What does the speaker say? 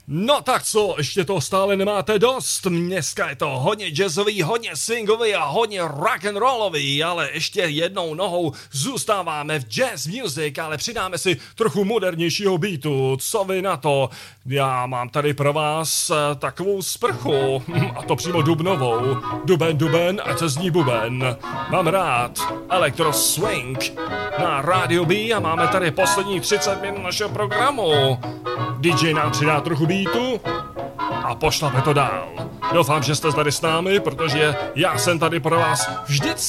No tak co, ještě to stále nemáte dost. Dneska je to hodně jazzový, hodně swingový a hodně rock and rollový, ale ještě jednou nohou zůstáváme v jazz music, ale přidáme si trochu modernějšího beatu. Co vy na to? Já mám tady pro vás takovou sprchu, a to přímo dubnovou. Duben, ať se zní buben. Mám rád Electro Swing na Radio B a máme tady poslední 30 minut našeho programu. DJ nám přidá trochu beatu a pošlape to dál. Doufám, že jste tady s námi, protože já jsem tady pro vás vždycky.